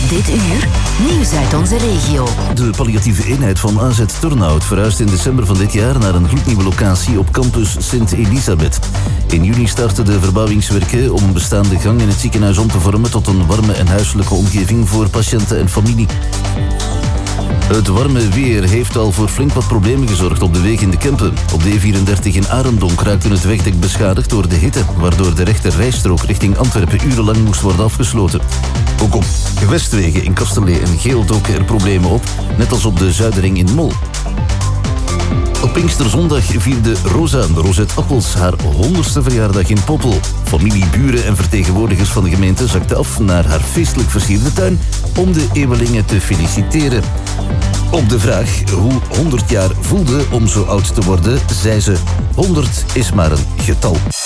Dit uur, nieuws uit onze regio. De palliatieve eenheid van AZ Turnhout verhuist in december van dit jaar naar een gloednieuwe locatie op campus Sint-Elisabeth. In juni starten de verbouwingswerken om een bestaande gang in het ziekenhuis om te vormen tot een warme en huiselijke omgeving voor patiënten en familie. Het warme weer heeft al voor flink wat problemen gezorgd op de weg in de Kempen. Op de E34 in Arendonk raakte het wegdek beschadigd door de hitte, waardoor de rechter rijstrook richting Antwerpen urenlang moest worden afgesloten. Ook op gewestwegen in Kastelee en Geel doken er problemen op, net als op de Zuidering in Mol. Op Pinksterzondag vierde Rosa Rosette Appels haar 100ste verjaardag in Poppel. Familie, buren en vertegenwoordigers van de gemeente zakten af naar haar feestelijk versierde tuin om de eeuwelingen te feliciteren. Op de vraag hoe 100 jaar voelde om zo oud te worden, zei ze: 100 is maar een getal.